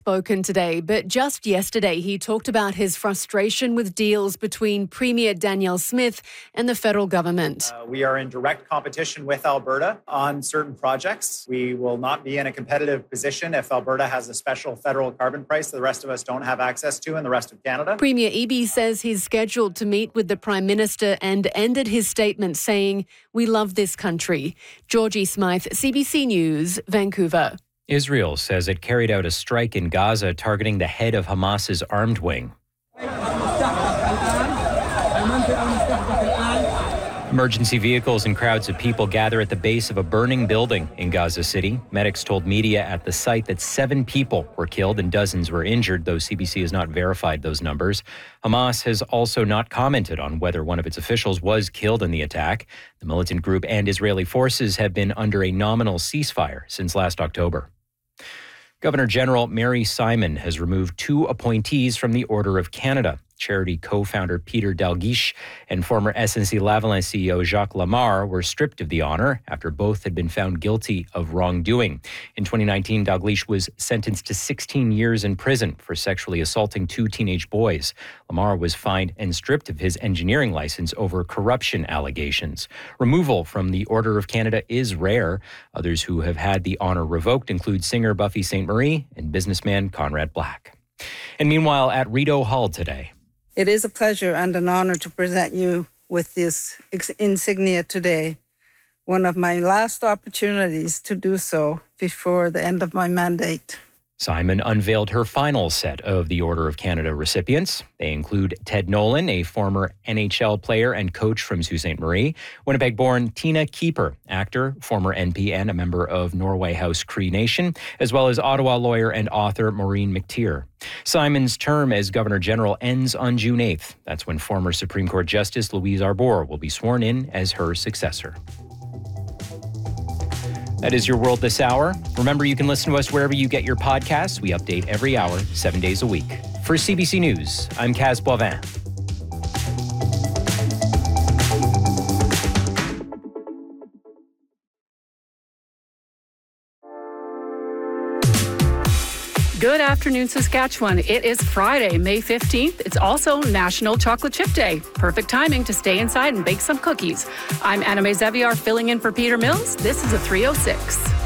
Spoken today, but just yesterday he talked about his frustration with deals between Premier Danielle Smith and the federal government. We are in direct competition with Alberta on certain projects. We will not be in a competitive position if Alberta has a special federal carbon price that the rest of us don't have access to in the rest of Canada. Premier Eby says he's scheduled to meet with the Prime Minister and ended his statement saying, "We love this country." Georgie Smythe, CBC News, Vancouver. Israel says it carried out a strike in Gaza targeting the head of Hamas's armed wing. Emergency vehicles and crowds of people gather at the base of a burning building in Gaza City. Medics told media at the site that 7 people were killed and dozens were injured, though CBC has not verified those numbers. Hamas has also not commented on whether one of its officials was killed in the attack. The militant group and Israeli forces have been under a nominal ceasefire since last October. Governor General Mary Simon has removed 2 appointees from the Order of Canada. Charity co-founder Peter Dalguiche and former SNC-Lavalin CEO Jacques Lamar were stripped of the honor after both had been found guilty of wrongdoing. In 2019, Dalguiche was sentenced to 16 years in prison for sexually assaulting 2 teenage boys. Lamar was fined and stripped of his engineering license over corruption allegations. Removal from the Order of Canada is rare. Others who have had the honor revoked include singer Buffy Sainte-Marie and businessman Conrad Black. And meanwhile, at Rideau Hall today, it is a pleasure and an honor to present you with this insignia today, one of my last opportunities to do so before the end of my mandate. Simon unveiled her final set of the Order of Canada recipients. They include Ted Nolan, a former NHL player and coach from Sault Ste. Marie, Winnipeg-born Tina Keeper, actor, former NP and a member of Norway House Cree Nation, as well as Ottawa lawyer and author Maureen McTeer. Simon's term as Governor General ends on June 8th. That's when former Supreme Court Justice Louise Arbour will be sworn in as her successor. That is your world this hour. Remember, you can listen to us wherever you get your podcasts. We update every hour, 7 days a week. For CBC News, I'm Kaz Boivin. Good afternoon, Saskatchewan. It is Friday, May 15th. It's also National Chocolate Chip Day. Perfect timing to stay inside and bake some cookies. I'm Anna May Zeviar filling in for Peter Mills. This is a 306.